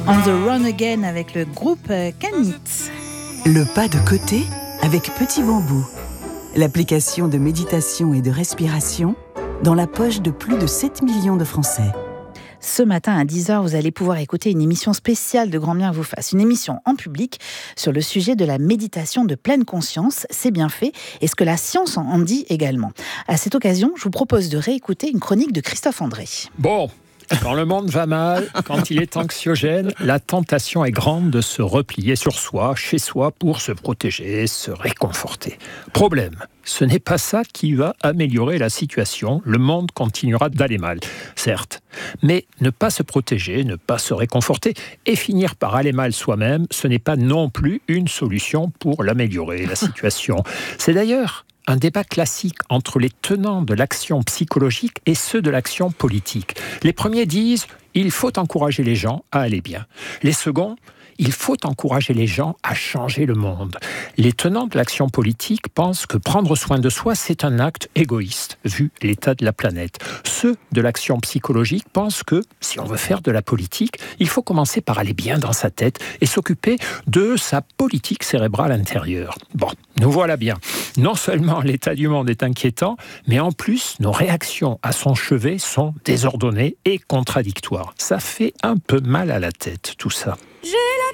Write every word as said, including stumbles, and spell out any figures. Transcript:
On the Run Again avec le groupe Kanit. Le pas de côté avec Petit Bambou. L'application de méditation et de respiration dans la poche de plus de sept millions de Français. Ce matin à dix heures, vous allez pouvoir écouter une émission spéciale de Grand Bien vous fasse. Une émission en public sur le sujet de la méditation de pleine conscience. C'est bien fait. Et ce que la science en dit également. À cette occasion, je vous propose de réécouter une chronique de Christophe André. Bon, quand le monde va mal, quand il est anxiogène, la tentation est grande de se replier sur soi, chez soi, pour se protéger, se réconforter. Problème, ce n'est pas ça qui va améliorer la situation. Le monde continuera d'aller mal, certes. Mais ne pas se protéger, ne pas se réconforter et finir par aller mal soi-même, ce n'est pas non plus une solution pour l'améliorer, la situation. C'est d'ailleurs un débat classique entre les tenants de l'action psychologique et ceux de l'action politique. Les premiers disent « il faut encourager les gens à aller bien ». Les seconds « il faut encourager les gens à changer le monde ». Les tenants de l'action politique pensent que prendre soin de soi, c'est un acte égoïste, vu l'état de la planète. Ceux de l'action psychologique pensent que, si on veut faire de la politique, il faut commencer par aller bien dans sa tête et s'occuper de sa politique cérébrale intérieure. Bon, nous voilà bien. Non seulement l'état du monde est inquiétant, mais en plus, nos réactions à son chevet sont désordonnées et contradictoires. Ça fait un peu mal à la tête, tout ça.